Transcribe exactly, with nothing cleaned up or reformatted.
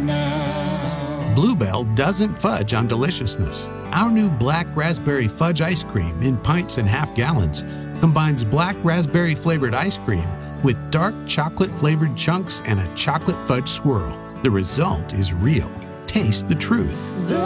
now. Bluebell doesn't fudge on deliciousness. Our new black raspberry fudge ice cream in pints and half gallons combines black raspberry flavored ice cream with dark chocolate flavored chunks and a chocolate fudge swirl. The result is real. Taste the truth.